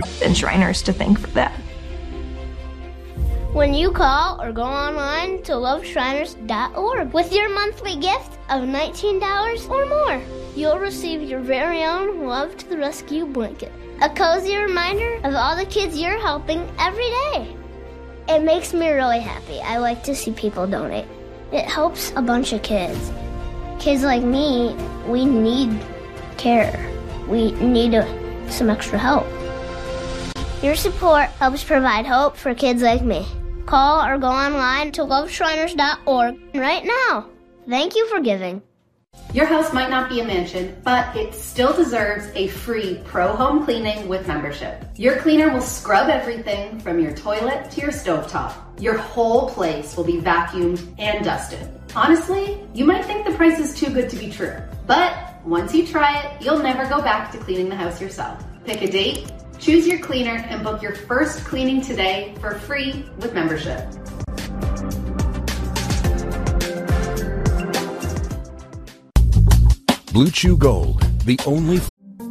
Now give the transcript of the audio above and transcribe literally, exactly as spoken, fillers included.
and Shriners to thank for that. When you call or go online to love shriners dot org with your monthly gift of nineteen dollars or more, you'll receive your very own Love to the Rescue blanket, a cozy reminder of all the kids you're helping every day. It makes me really happy. I like to see people donate. It helps a bunch of kids. Kids like me, we need care. We need a, some extra help. Your support helps provide hope for kids like me. Call or go online to love shriners dot org right now. Thank you for giving. Your house might not be a mansion, but it still deserves a free Pro Home Cleaning with membership. Your cleaner will scrub everything from your toilet to your stovetop. Your whole place will be vacuumed and dusted. Honestly, you might think the price is too good to be true, but once you try it, you'll never go back to cleaning the house yourself. Pick a date, choose your cleaner, and book your first cleaning today for free with membership. Blue Chew Gold, the only